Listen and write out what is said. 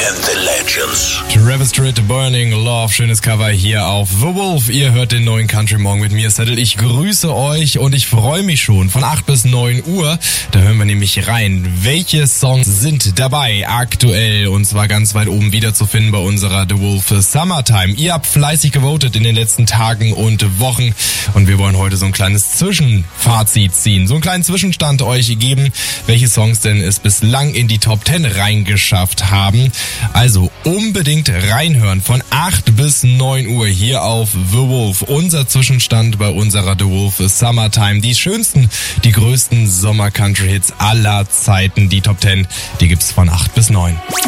and the Legends. Travis Tritt, Burning Love, schönes Cover hier auf The Wolf. Ihr hört den neuen Country Morgen mit mir, Settle. Ich grüße euch und ich freue mich schon von 8 bis 9 Uhr. Da hören wir nämlich rein, welche Songs sind dabei aktuell und zwar ganz weit oben wiederzufinden bei unserer The Wolf Summertime. Ihr habt fleißig gewotet in den letzten Tagen und Wochen und wir wollen heute so ein kleines Zwischenfazit ziehen, so einen kleinen Zwischenstand euch geben, welche Songs denn es bislang in die Top 10 reingeschafft haben. Also unbedingt reinhören von 8 bis 9 Uhr hier auf The Wolf. Unser Zwischenstand bei unserer The Wolf Summertime. Die schönsten, die größten Sommer-Country-Hits aller Zeiten. Die Top 10, die gibt's von 8 bis 9.